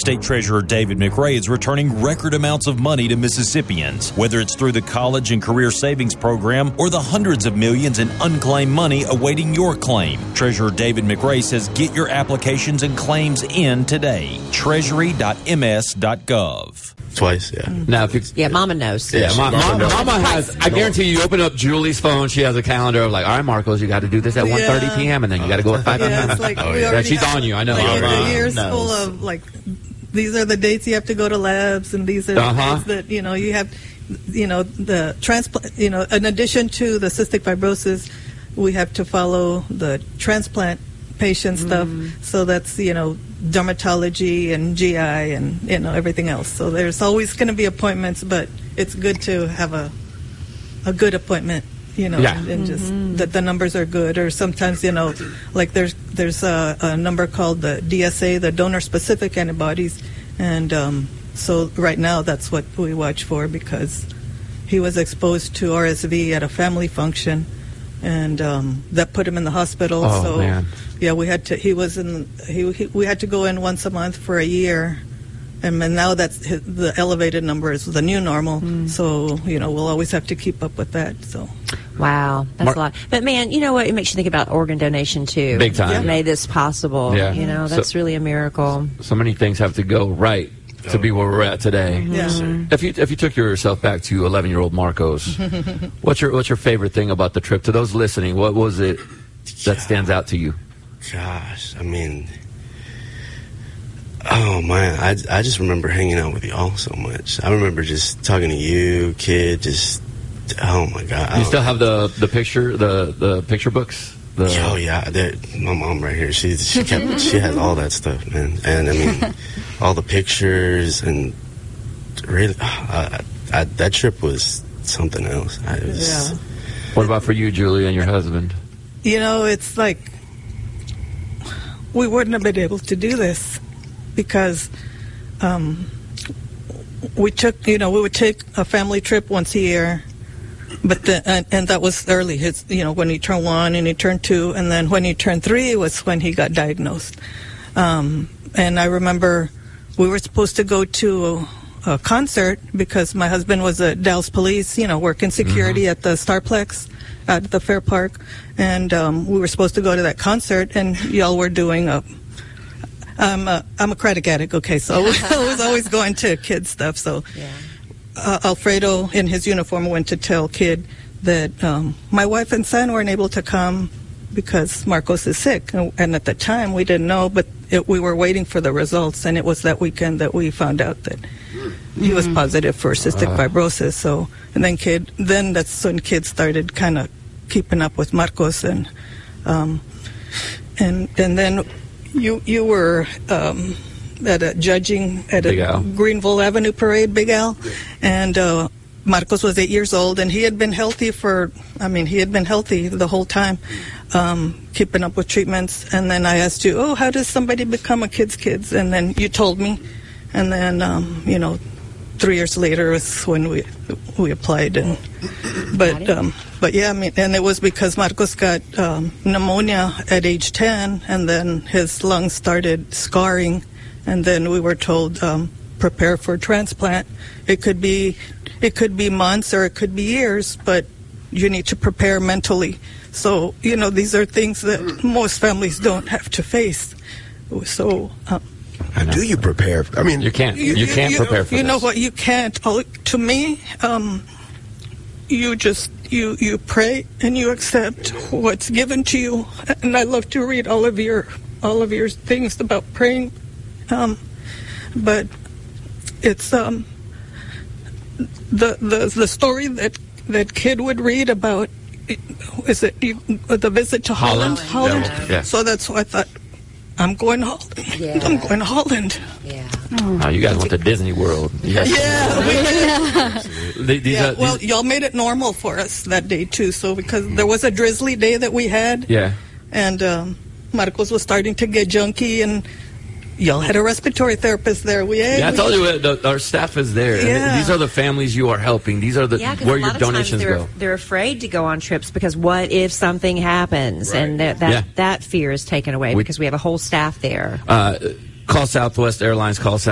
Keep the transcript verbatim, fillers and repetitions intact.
State Treasurer David McRae is returning record amounts of money to Mississippians, whether it's through the College and Career Savings Program or the hundreds of millions in unclaimed money awaiting your claim. Treasurer David McRae says get your applications and claims in today. treasury dot m s dot gov. Twice, yeah. Now, if you, Yeah, Mama knows. yeah, Yeah, Ma- Mama Ma- knows. Mama has. I guarantee you, you open up Julie's phone. She has a calendar of like, all right, Marcos, you got to do this at one thirty Yeah. p.m. and then you got to go at five Yeah, p.m. it's like Oh, we yeah. already Yeah, she's have, on you. I know. Like, Mama the year's knows. full of like, these are the dates you have to go to labs, and these are Uh-huh. the dates that you know you have, you know, the transplant. You know, in addition to the cystic fibrosis, we have to follow the transplant patient stuff. So that's you know dermatology and G I and you know everything else. So there's always going to be appointments, but it's good to have a a good appointment. You know, Yeah. and, and just that the numbers are good. Or sometimes, you know, like there's there's a, a number called the D S A, the donor-specific antibodies, and um, so right now that's what we watch for because he was exposed to R S V at a family function, and um, that put him in the hospital. Oh, so man. yeah, we had to. He was in. He, he we had to go in once a month for a year. And then now that's hi- the elevated number is the new normal. So, you know, we'll always have to keep up with that. So, Wow, that's Mar- a lot. But man, you know what? It makes you think about organ donation too. Big time. What made this possible? Yeah. You know, So- that's really a miracle. So many things have to go right to be where we're at today. yeah. If you if you took yourself back to eleven year old Marcos, what's your what's your favorite thing about the trip? To those listening, what was it that stands out to you? Gosh, I mean, oh man, I, I just remember hanging out with y'all so much. I remember just talking to you, kid, just, oh my God. I You don't- still have the the picture the the picture books? The, Oh yeah, that- my mom right here. She she kept she has all that stuff, man. And I mean, all the pictures and really, I, I, that trip was something else. I was, Yeah. What about for you, Julie, and your husband? You know, it's like we wouldn't have been able to do this because um, we took, you know, we would take a family trip once a year, but the, and, and that was early. His, you know, when he turned one and he turned two, and then when he turned three was when he got diagnosed. Um, and I remember we were supposed to go to a, a concert because my husband was at Dallas Police, you know, working security at the Starplex at the Fair Park, and um, we were supposed to go to that concert, and y'all were doing a. I'm a, I'm a credit addict, okay, so I was always going to kids stuff. So Yeah. uh, Alfredo, in his uniform, went to tell Kid that um, my wife and son weren't able to come because Marcos is sick, and, and at the time we didn't know, but it, we were waiting for the results, and it was that weekend that we found out that he was positive for cystic fibrosis. So, and then Kid, then that's when Kid started kind of keeping up with Marcos, and um, and and then you you were um, at a judging at Big a Al. Greenville Avenue parade, Big Al, and uh, Marcos was eight years old, and he had been healthy for, I mean, he had been healthy the whole time, um, keeping up with treatments. And then I asked you, oh, how does somebody become a kid's kids? And then you told me, and then um, you know, three years later was when we we applied, and but um, but yeah, I mean, and it was because Marcos got um, pneumonia at age ten, and then his lungs started scarring, and then we were told um, prepare for transplant. It could be it could be months or it could be years, but you need to prepare mentally. So you know, these are things that most families don't have to face. So. Uh, How do you prepare? I mean, You can't. You, can't prepare for you this. know what? You can't. Oh, to me, um, you just you you pray and you accept what's given to you. And I love to read all of your all of your things about praying, um, but it's um, the the the story that that Kid would read about. Is it you, the visit to Holland? Holland. Holland. Yeah. So that's why I thought. I'm going to Holland. Yeah. I'm going to Holland. Yeah. Oh, you guys went to Disney World. You guys- Yeah, Th- these yeah. are- Well, these- y'all made it normal for us that day too. So because there was a drizzly day that we had, yeah. and um, Marcos was starting to get junky, and y'all had a respiratory therapist there. We Yeah, I told you uh, the, our staff is there. And Yeah. these are the families you are helping. These are the Yeah, because where a your lot of times donations they're, go. they're afraid to go on trips because what if something happens? And that that, Yeah. that fear is taken away We- because we have a whole staff there. Uh, call Southwest Airlines. Call